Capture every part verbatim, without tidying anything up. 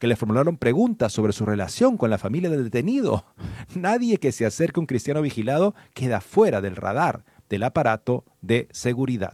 que le formularon preguntas sobre su relación con la familia del detenido. Nadie que se acerque a un cristiano vigilado queda fuera del radar del aparato de seguridad.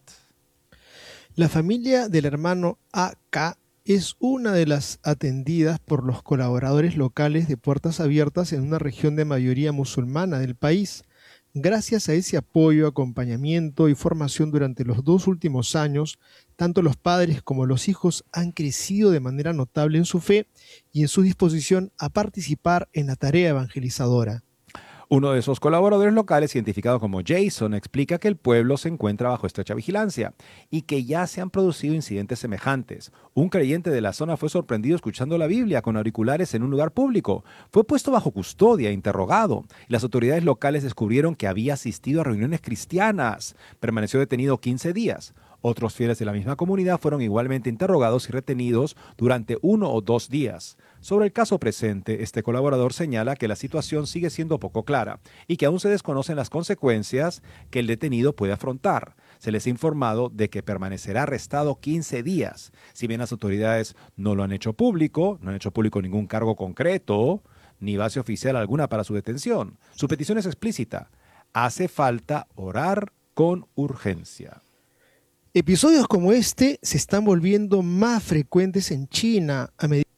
La familia del hermano A K es una de las atendidas por los colaboradores locales de Puertas Abiertas en una región de mayoría musulmana del país. Gracias a ese apoyo, acompañamiento y formación durante los dos últimos años, tanto los padres como los hijos han crecido de manera notable en su fe y en su disposición a participar en la tarea evangelizadora. Uno de esos colaboradores locales, identificado como Jason, explica que el pueblo se encuentra bajo estrecha vigilancia y que ya se han producido incidentes semejantes. Un creyente de la zona fue sorprendido escuchando la Biblia con auriculares en un lugar público. Fue puesto bajo custodia, interrogado, y las autoridades locales descubrieron que había asistido a reuniones cristianas. Permaneció detenido quince días. Otros fieles de la misma comunidad fueron igualmente interrogados y retenidos durante uno o dos días. Sobre el caso presente, este colaborador señala que la situación sigue siendo poco clara y que aún se desconocen las consecuencias que el detenido puede afrontar. Se les ha informado de que permanecerá arrestado quince días. Si bien las autoridades no lo han hecho público, no han hecho público ningún cargo concreto, ni base oficial alguna para su detención. Su petición es explícita. Hace falta orar con urgencia. Episodios como este se están volviendo más frecuentes en China a medida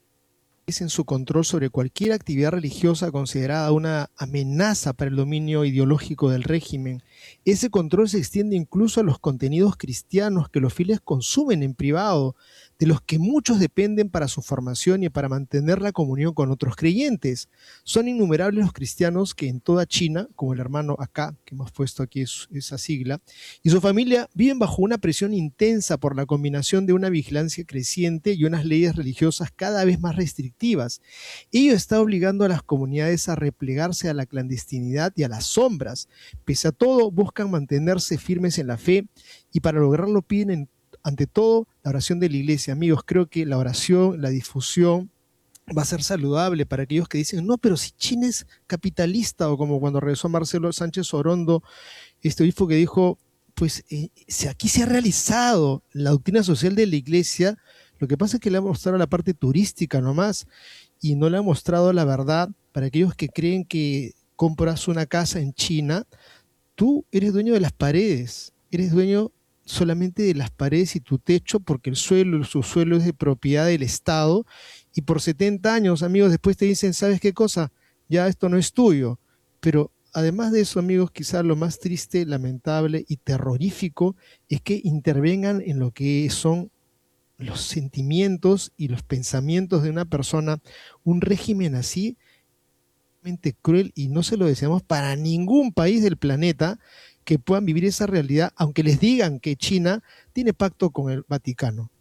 que en su control sobre cualquier actividad religiosa considerada una amenaza para el dominio ideológico del régimen. Ese control se extiende incluso a los contenidos cristianos que los fieles consumen en privado, de los que muchos dependen para su formación y para mantener la comunión con otros creyentes. Son innumerables los cristianos que en toda China, como el hermano acá, que hemos puesto aquí esa sigla, y su familia viven bajo una presión intensa por la combinación de una vigilancia creciente y unas leyes religiosas cada vez más restrictivas. Ello está obligando a las comunidades a replegarse a la clandestinidad y a las sombras. Pese a todo, buscan mantenerse firmes en la fe y para lograrlo piden en ante todo, la oración de la iglesia. Amigos, creo que la oración, la difusión, va a ser saludable para aquellos que dicen, no, pero si China es capitalista, o como cuando regresó Marcelo Sánchez Orondo, este obispo que dijo, pues eh, si aquí se ha realizado la doctrina social de la iglesia, lo que pasa es que le ha mostrado la parte turística nomás, y no le ha mostrado la verdad para aquellos que creen que compras una casa en China, tú eres dueño de las paredes, eres dueño solamente de las paredes y tu techo, porque el suelo, el subsuelo es de propiedad del Estado, y por setenta años, amigos, después te dicen, ¿sabes qué cosa? Ya esto no es tuyo. Pero además de eso, amigos, quizás lo más triste, lamentable y terrorífico es que intervengan en lo que son los sentimientos y los pensamientos de una persona. Un régimen así, realmente cruel, y no se lo deseamos para ningún país del planeta, que puedan vivir esa realidad, aunque les digan que China tiene pacto con el Vaticano.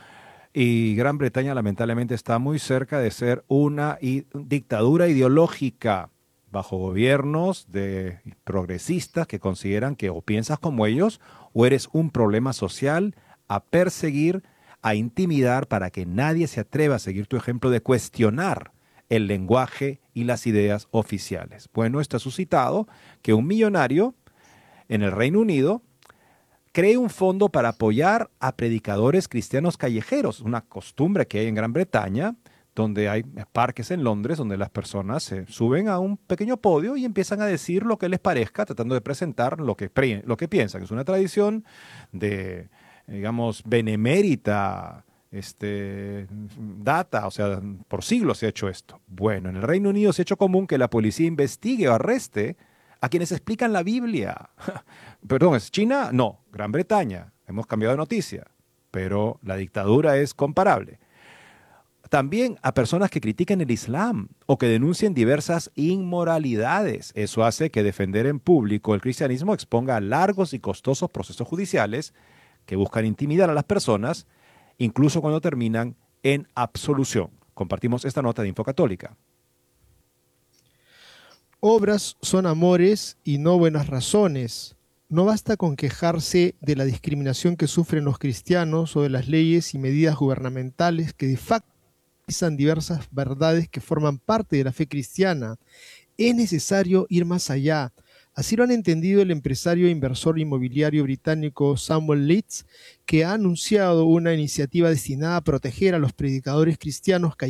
Y Gran Bretaña lamentablemente está muy cerca de ser una dictadura ideológica bajo gobiernos de progresistas que consideran que o piensas como ellos o eres un problema social a perseguir, a intimidar para que nadie se atreva a seguir tu ejemplo de cuestionar el lenguaje y las ideas oficiales. Bueno, está suscitado que un millonario en el Reino Unido cree un fondo para apoyar a predicadores cristianos callejeros, una costumbre que hay en Gran Bretaña, donde hay parques en Londres donde las personas se suben a un pequeño podio y empiezan a decir lo que les parezca, tratando de presentar lo que, lo que piensan. Es una tradición de, digamos, benemérita este, data, o sea, por siglos se ha hecho esto. Bueno, en el Reino Unido se ha hecho común que la policía investigue o arreste a quienes explican la Biblia. Perdón, ¿es China? No, Gran Bretaña. Hemos cambiado de noticia, pero la dictadura es comparable. También a personas que critican el Islam o que denuncien diversas inmoralidades. Eso hace que defender en público el cristianismo exponga a largos y costosos procesos judiciales que buscan intimidar a las personas, incluso cuando terminan en absolución. Compartimos esta nota de Infocatólica. Obras son amores y no buenas razones. No basta con quejarse de la discriminación que sufren los cristianos o de las leyes y medidas gubernamentales que de facto realizan diversas verdades que forman parte de la fe cristiana. Es necesario ir más allá. Así lo han entendido el empresario e inversor inmobiliario británico Samuel Leeds, que ha anunciado una iniciativa destinada a proteger a los predicadores cristianos